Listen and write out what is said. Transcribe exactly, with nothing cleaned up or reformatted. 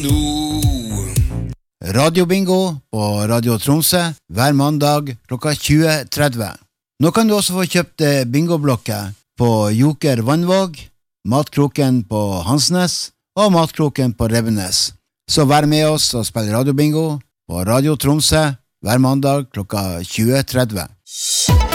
Radiobingo på Radio Tromsø hver mandag klokka tjue tretti. Nå kan du også få kjøpt bingoblokker på Joker Vannvåg, Matkroken på Hansnes og Matkroken på Rebbenes. Så vær med oss og spill radiobingo på Radio Tromsø hver mandag klokka tjue tretti.